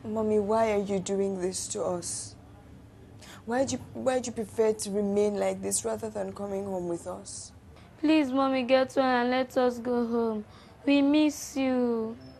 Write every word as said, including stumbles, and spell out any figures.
Mommy, why are you doing this to us? Why'd you, why'd you prefer to remain like this rather than coming home with us? Please, Mommy, get well and let us go home. We miss you.